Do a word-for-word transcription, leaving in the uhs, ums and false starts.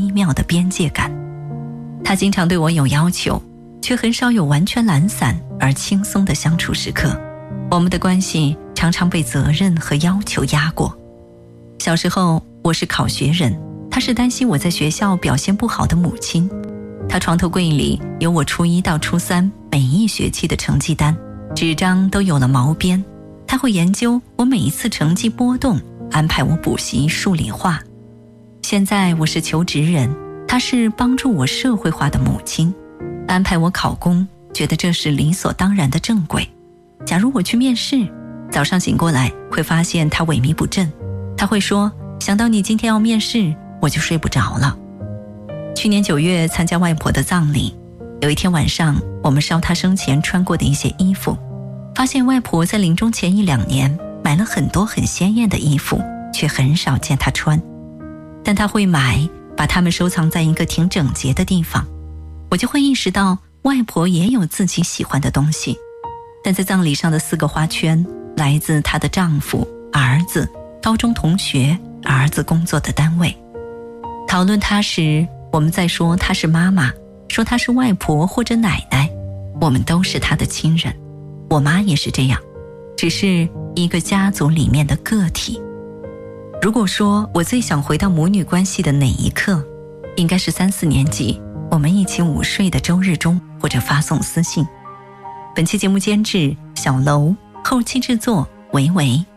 微妙的边界感。他经常对我有要求，却很少有完全懒散而轻松的相处时刻。我们的关系常常被责任和要求压过。小时候我是考学人，他是担心我在学校表现不好的母亲。他床头柜里有我初一到初三每一学期的成绩单，纸张都有了毛边。他会研究我每一次成绩波动，安排我补习数理化。现在我是求职人，他是帮助我社会化的母亲，安排我考公，觉得这是理所当然的正轨。假如我去面试，早上醒过来会发现他萎靡不振，他会说，想到你今天要面试，我就睡不着了。去年九月参加外婆的葬礼，有一天晚上，我们烧她生前穿过的一些衣服，发现外婆在临终前一两年买了很多很鲜艳的衣服，却很少见她穿。但她会买，把它们收藏在一个挺整洁的地方。我就会意识到，外婆也有自己喜欢的东西。但在葬礼上的四个花圈，来自她的丈夫、儿子、高中同学、儿子工作的单位。讨论她时，我们在说她是妈妈，说她是外婆或者奶奶，我们都是她的亲人。我妈也是这样，只是一个家族里面的个体。如果说我最想回到母女关系的哪一刻，应该是三四年级我们一起午睡的周日中，或者发送私信。本期节目监制小楼，后期制作维维。